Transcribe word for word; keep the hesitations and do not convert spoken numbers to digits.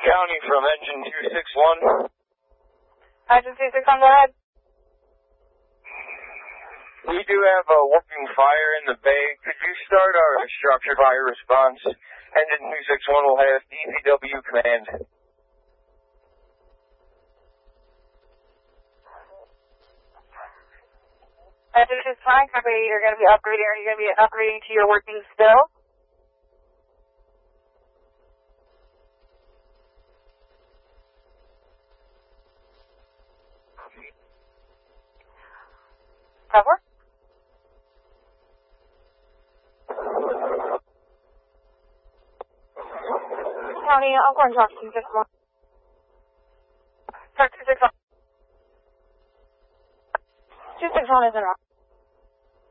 County from engine two six one. Engine two six one, go ahead. We do have a whooping fire in the bay. Could you start our structured fire response? Engine two six one will have D P W command. Engine two six one, copy. You're going to be upgrading, or you're going to be upgrading to your working still. Cover. County, I'm going to talk to you just one. Talk to two six one. two six one isn't wrong.